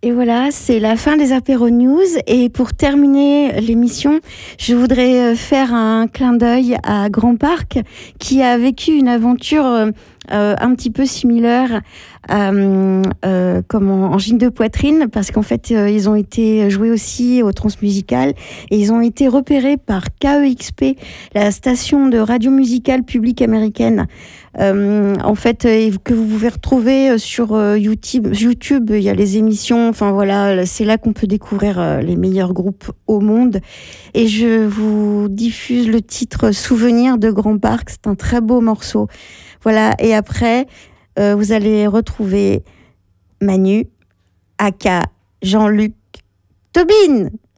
Et voilà, c'est la fin des Apéro News. Et pour terminer l'émission, je voudrais faire un clin d'œil à Grand Parc, qui a vécu une aventure un petit peu similaire comme en angine de poitrine, parce qu'en fait, ils ont été joués aussi au Transmusical et ils ont été repérés par KEXP, la station de radio musicale publique américaine. En fait, que vous pouvez retrouver sur YouTube. Il y a les émissions. Enfin voilà, c'est là qu'on peut découvrir les meilleurs groupes au monde. Et je vous diffuse le titre Souvenir de Grand Parc. C'est un très beau morceau. Voilà. Et après, vous allez retrouver Manu, aka Jean-Luc Tobin.